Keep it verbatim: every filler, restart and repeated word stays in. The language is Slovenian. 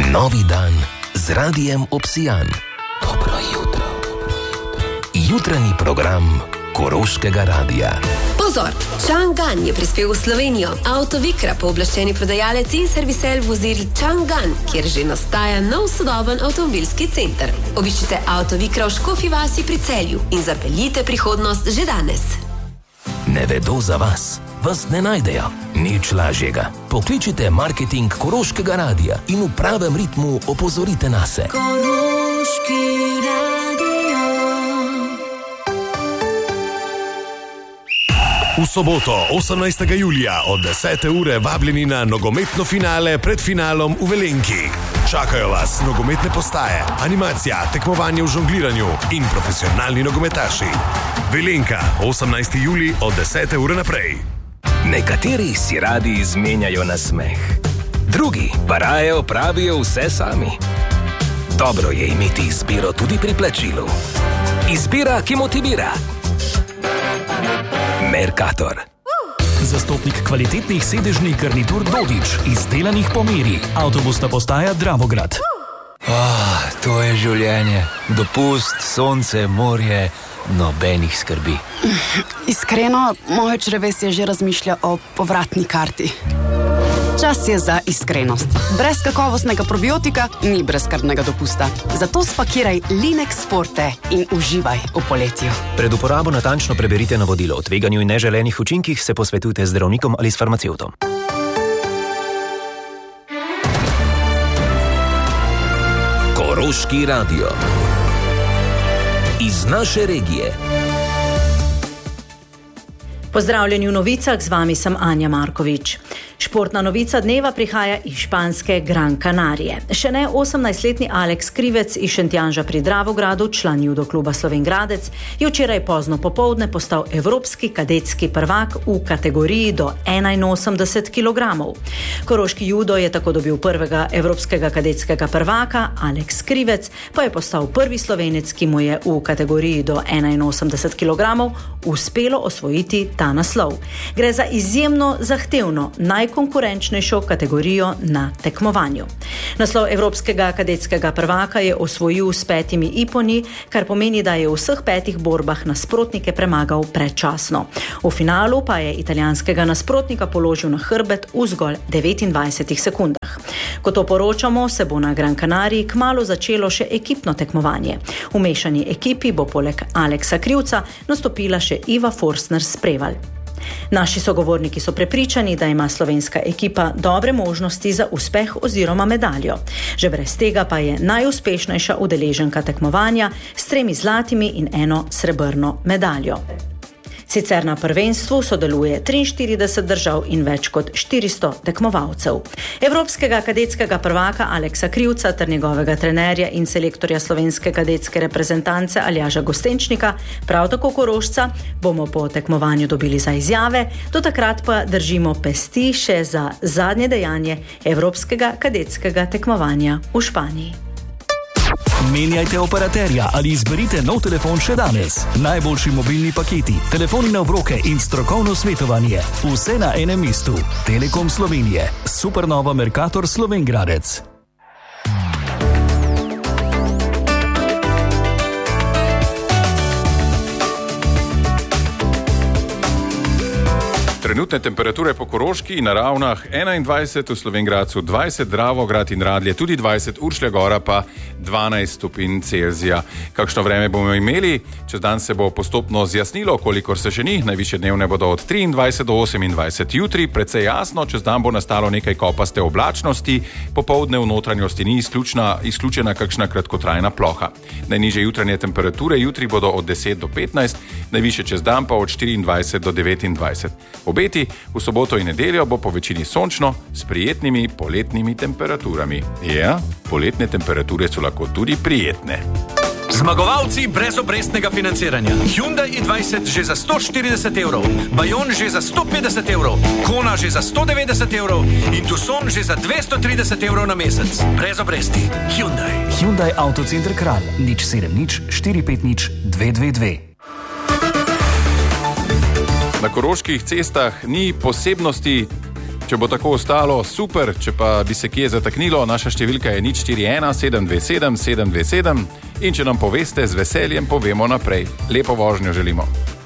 Novi dan z Radijem Obsijan. Dobro jutro. Jutranji program Koroškega radia. Pozor! Chang'an je prispel v Slovenijo. Autovikra, pooblaščeni prodajalec in servisel vozil Chang'an, kjer že nastaja nov sodoben avtomobilski center. Obiščite Autovikra v Škofji vasi pri Celju in zapeljite prihodnost že danes. Ne vedo za vas, vas ne najdejo. Nič lažjega. Pokličite marketing Koroškega radia in v pravem ritmu opozorite nase. Koroški radio. V soboto, osemnajstega julija od desete ure vabljeni na nogometno finale pred finalom v Velenki. Čakajo vas nogometne postaje, animacija, tekmovanje v žongliranju in profesionalni nogometaši. Velenka, osemnajstega julija od desete ure naprej. Nekateri si radi izmenjajo na smeh, drugi pa raje opravijo vse sami. Dobro je imeti izbiro tudi pri plačilu. Izbira, ki motivira. Mercator. Zastopnik kvalitetnih sedežnih garnitur Dodič, izdelanih po meri. Avtobusna postaja Dravograd. Oh, to je življenje. Dopust, sonce, morje, nobenih skrbi. Iskreno, moje črevesje že razmišlja o povratni karti. Čas je za iskrenost. Brez kakovostnega probiotika ni brezskrbnega dopusta. Zato spakiraj Linex Forte in uživaj v poletju. Pred uporabo natančno preberite navodilo. O tveganju in neželenih učinkih se posvetujte z zdravnikom ali s farmacevtom. Koroški radio. Iz naše regije. Pozdravljeni v novicah, z vami sem Anja Markovič. Športna novica dneva prihaja iz španske Gran Canarije. Še ne osemnajstletni Alex Krivec iz Šentjanža pri Dravogradu, član judo kluba Sloven Gradec, je včeraj pozno popoldne postal evropski kadetski prvak v kategoriji do enainosemdeset kilogramov. Koroški judo je tako dobil prvega evropskega kadetskega prvaka, Alex Krivec pa je postal prvi Slovenec, ki mu je v kategoriji do enainosemdeset kilogramov uspelo osvojiti ta naslov. Gre za izjemno zahtevno, najkonkurenčnejšo kategorijo na tekmovanju. Naslov evropskega kadetskega prvaka je osvojil s petimi iponi, kar pomeni, da je v vseh petih borbah nasprotnike premagal predčasno. V finalu pa je italijanskega nasprotnika položil na hrbet v zgolj devetindvajsetih sekundah. Ko to poročamo, se bo na Gran Canariji kmalu začelo še ekipno tekmovanje. V mešani ekipi bo poleg Alexa Krivca nastopila še Iva Forstner-Spreval. Naši sogovorniki so prepričani, da ima slovenska ekipa dobre možnosti za uspeh oziroma medaljo. Že brez tega pa je najuspešnejša udeleženka tekmovanja s tremi zlatimi in eno srebrno medaljo. Sicer na prvenstvu sodeluje triinštirideset držav in več kot štiristo tekmovalcev. Evropskega kadetskega prvaka Alexa Krivca ter njegovega trenerja in selektorja slovenske kadetske reprezentance Aljaža Gostenčnika, prav tako Korošca, bomo po tekmovanju dobili za izjave, do takrat pa držimo pesti še za zadnje dejanje Evropskega kadetskega tekmovanja v Španiji. Menjajte operaterja ali izberite nov telefon še danes. Najboljši mobilni paketi, telefoni na obroke in strokovno svetovanje. Vse na enem mestu. Telekom Slovenije. Supernova Mercator Sloven Gradec. Trenutne temperature po Koroški in na Ravnah enaindvajset, v Sloven Gradcu dvajset, Dravograd in Radlje tudi dvajset, Uršlja Gora pa dvanajst stopinj Celzija. Kakšno vreme bomo imeli? Čez dan se bo postopno zjasnilo, kolikor se še ni. Najvišje dnevne bodo od triindvajset do osemindvajset. Jutri precej jasno, čez dan bo nastalo nekaj kopaste oblačnosti, popoldne v notranjosti ni izključena, izključena kakšna kratkotrajna ploha. Najnižje jutranje temperature jutri bodo od deset do petnajst, najvišje čez dan pa od štiriindvajset do devetindvajset. Obeti v soboto in nedeljo bo po večini sončno s prijetnimi poletnimi temperaturami. Ja, poletne temperature so lahko tudi prijetne. Zmagovalci brez obrestnega financiranja. Hyundai i dvajset že za sto štirideset evrov, Bayon že za sto petdeset evrov, Kona že za sto devetdeset evrov in Tucson že za dvesto trideset evrov na mesec. Brez obresti. Hyundai. Hyundai Autocenter Kranj. nič sedem nič štiri pet nič dve dve dve. Na koroških cestah ni posebnosti Če bo tako ostalo, super, če pa bi se kje zataknilo, naša številka je nič štiri ena sedem dve sedem sedem dve sedem in če nam poveste, z veseljem povemo naprej. Lepo vožnjo želimo.